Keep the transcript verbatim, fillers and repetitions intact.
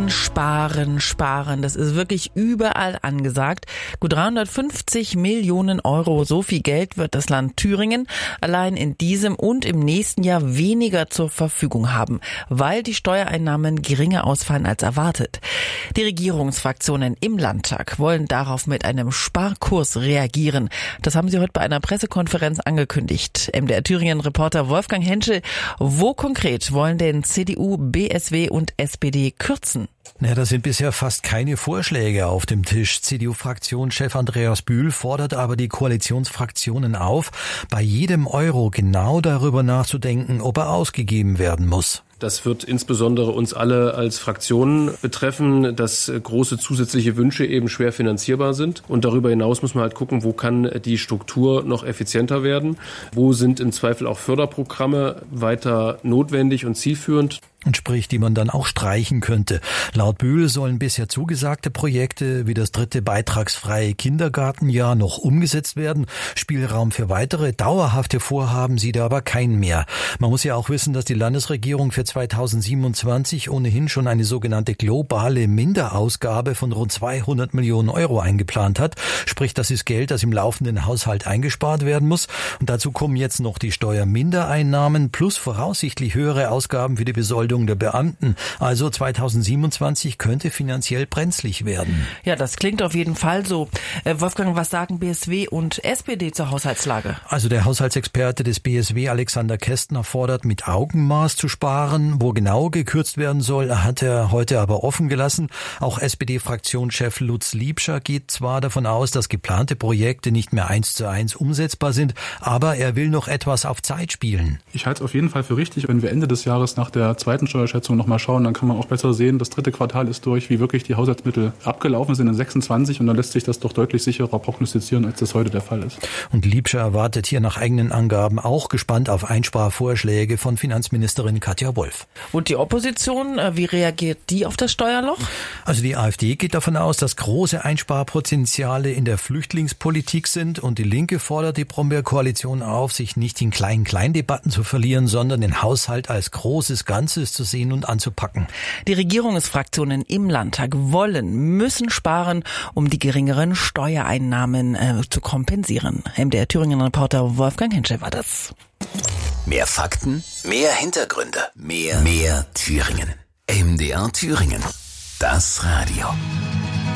Sparen, sparen, sparen. Das ist wirklich überall angesagt. Gut dreihundertfünfzig Millionen Euro, so viel Geld wird das Land Thüringen allein in diesem und im nächsten Jahr weniger zur Verfügung haben, weil die Steuereinnahmen geringer ausfallen als erwartet. Die Regierungsfraktionen im Landtag wollen darauf mit einem Sparkurs reagieren. Das haben sie heute bei einer Pressekonferenz angekündigt. M D R Thüringen-Reporter Wolfgang Henschel, wo konkret wollen denn C D U, B S W und S P D kürzen? Na, da sind bisher fast keine Vorschläge auf dem Tisch. C D U-Fraktionschef Andreas Bühl fordert aber die Koalitionsfraktionen auf, bei jedem Euro genau darüber nachzudenken, ob er ausgegeben werden muss. Das wird insbesondere uns alle als Fraktionen betreffen, dass große zusätzliche Wünsche eben schwer finanzierbar sind. Und darüber hinaus muss man halt gucken, wo kann die Struktur noch effizienter werden? Wo sind im Zweifel auch Förderprogramme weiter notwendig und zielführend? Und sprich, die man dann auch streichen könnte. Laut Bühl sollen bisher zugesagte Projekte wie das dritte beitragsfreie Kindergartenjahr noch umgesetzt werden. Spielraum für weitere dauerhafte Vorhaben sieht er aber keinen mehr. Man muss ja auch wissen, dass die Landesregierung für zweitausendsiebenundzwanzig ohnehin schon eine sogenannte globale Minderausgabe von rund zweihundert Millionen Euro eingeplant hat. Sprich, das ist Geld, das im laufenden Haushalt eingespart werden muss. Und dazu kommen jetzt noch die Steuermindereinnahmen plus voraussichtlich höhere Ausgaben für die Besoldung der Beamten. Also zweitausendsiebenundzwanzig könnte finanziell brenzlig werden. Ja, das klingt auf jeden Fall so. Äh, Wolfgang, was sagen B S W und S P D zur Haushaltslage? Also der Haushaltsexperte des B S W, Alexander Kästner, fordert mit Augenmaß zu sparen. Wo genau gekürzt werden soll, hat er heute aber offen gelassen. Auch S P D-Fraktionschef Lutz Liebscher geht zwar davon aus, dass geplante Projekte nicht mehr eins zu eins umsetzbar sind, aber er will noch etwas auf Zeit spielen. Ich halte es auf jeden Fall für richtig, wenn wir Ende des Jahres nach der zweiten Steuerschätzung nochmal schauen, dann kann man auch besser sehen, das dritte Quartal ist durch, wie wirklich die Haushaltsmittel abgelaufen sind in sechsundzwanzig und dann lässt sich das doch deutlich sicherer prognostizieren, als das heute der Fall ist. Und Liebscher erwartet hier nach eigenen Angaben auch gespannt auf Einsparvorschläge von Finanzministerin Katja Wolf. Und die Opposition, wie reagiert die auf das Steuerloch? Also die AfD geht davon aus, dass große Einsparpotenziale in der Flüchtlingspolitik sind und die Linke fordert die Brombeer-Koalition auf, sich nicht in Klein-Klein-Debatten zu verlieren, sondern den Haushalt als großes Ganzes zu sehen und anzupacken. Die Regierungsfraktionen im Landtag wollen, müssen sparen, um die geringeren Steuereinnahmen äh, zu kompensieren. M D R Thüringen-Reporter Wolfgang Henschel war das. Mehr Fakten, mehr Hintergründe, mehr, mehr Thüringen. M D R Thüringen. Das Radio.